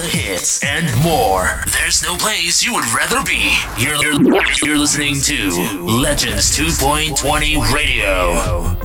hits, and more. There's no place you would rather be. You're listening to Legends 2.20 Radio.